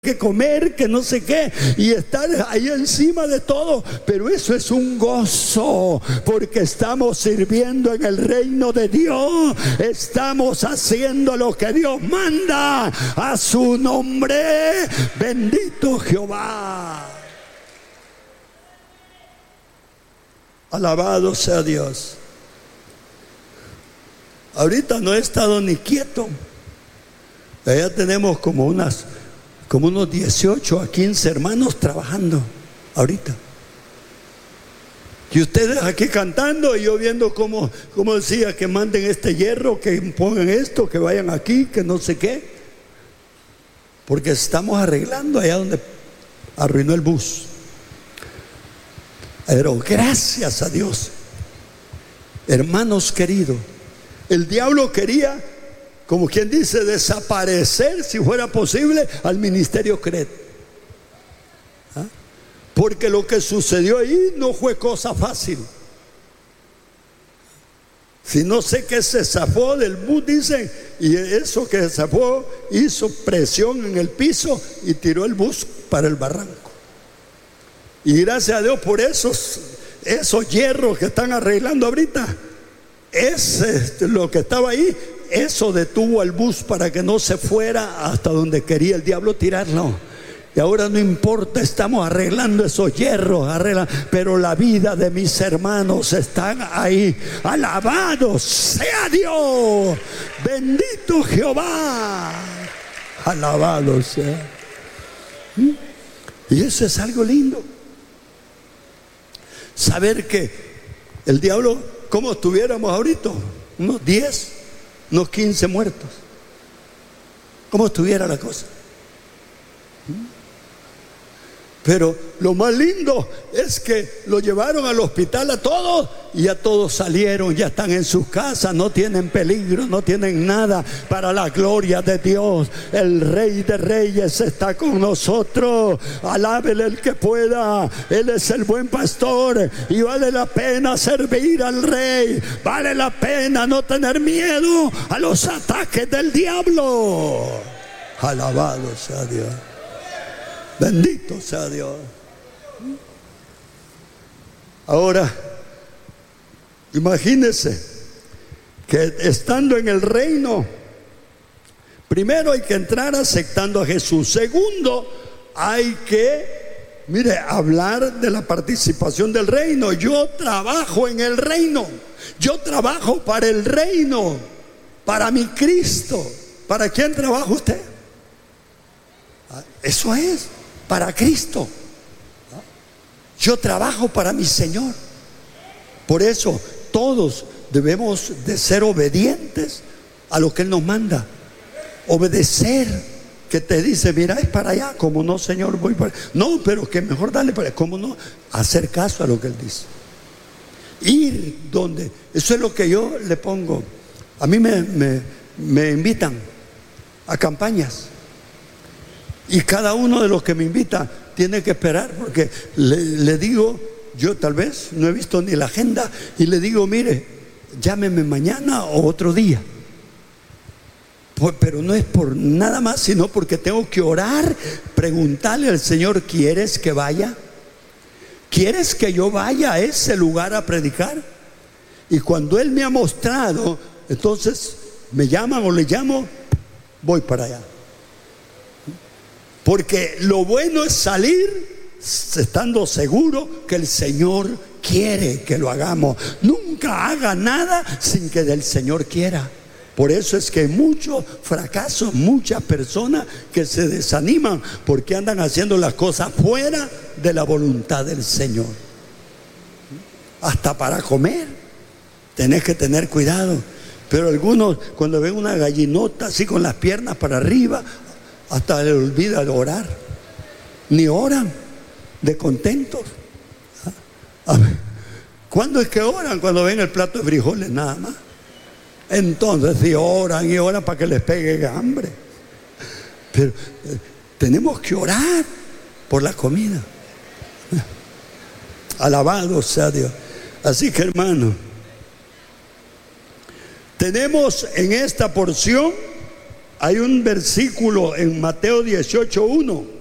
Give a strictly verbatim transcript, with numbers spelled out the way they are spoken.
que comer, que no sé qué, y estar ahí encima de todo, pero eso es un gozo, porque estamos sirviendo en el reino de Dios, estamos haciendo lo que Dios manda, a su nombre, bendito Jehová. Alabado sea Dios. Ahorita no he estado ni quieto, allá tenemos como unas como unos dieciocho a quince hermanos trabajando ahorita. Y ustedes aquí cantando y yo viendo cómo, cómo decía que manden este hierro, que pongan esto, que vayan aquí, que no sé qué. Porque estamos arreglando allá donde arruinó el bus. Pero gracias a Dios, hermanos queridos, el diablo quería, como quien dice, desaparecer, si fuera posible, al ministerio C R E D. ¿Ah? Porque lo que sucedió ahí no fue cosa fácil. Si no sé qué se zafó del bus, dicen, y eso que se zafó hizo presión en el piso y tiró el bus para el barranco. Y gracias a Dios por esos, esos hierros que están arreglando ahorita, ese, lo que estaba ahí, eso detuvo al bus para que no se fuera hasta donde quería el diablo tirarlo. Y ahora no importa, estamos arreglando esos hierros, arreglan, pero la vida de mis hermanos están ahí. Alabado sea Dios, bendito Jehová, alabado sea. Y eso es algo lindo, saber que el diablo, como estuviéramos ahorita, unos diez, unos quince muertos, como estuviera la cosa. Pero lo más lindo es que lo llevaron al hospital a todos y ya todos salieron, ya están en sus casas, no tienen peligro, no tienen nada, para la gloria de Dios. El Rey de Reyes está con nosotros, alábele el que pueda. Él es el buen pastor y vale la pena servir al Rey, vale la pena no tener miedo a los ataques del diablo. Alabado sea Dios, bendito sea Dios. Ahora, imagínense que estando en el reino, primero hay que entrar aceptando a Jesús. Segundo, hay que, mire, hablar de la participación del reino. Yo trabajo en el reino, yo trabajo para el reino, para mi Cristo. ¿Para quién trabaja usted? Eso es, para Cristo. Yo trabajo para mi Señor. Por eso todos debemos de ser obedientes a lo que Él nos manda. Obedecer, que te dice, mira, es para allá. Como no, Señor, voy para allá. No, pero que mejor darle para allá. Como no, hacer caso a lo que Él dice. Ir donde, eso es lo que yo le pongo. A mí me, me, me invitan a campañas. Y cada uno de los que me invita tiene que esperar, porque le, le digo, yo tal vez no he visto ni la agenda, y le digo, mire, llámeme mañana o otro día. Pues, pero no es por nada más, sino porque tengo que orar, preguntarle al Señor, ¿quieres que vaya? ¿Quieres que yo vaya a ese lugar a predicar? Y cuando Él me ha mostrado, entonces me llaman o le llamo, voy para allá. Porque lo bueno es salir estando seguro que el Señor quiere que lo hagamos. Nunca haga nada sin que del Señor quiera. Por eso es que hay muchos fracasos, muchas personas que se desaniman porque andan haciendo las cosas fuera de la voluntad del Señor. Hasta para comer tenés que tener cuidado. Pero algunos, cuando ven una gallinota así con las piernas para arriba, hasta le olvida de orar. Ni oran de contentos. A ver, ¿cuándo es que oran? Cuando ven el plato de frijoles nada más. Entonces sí oran y oran para que les pegue hambre. Pero eh, tenemos que orar por la comida. Alabado sea Dios. Así que, hermano, tenemos en esta porción Hay un versículo en Mateo dieciocho uno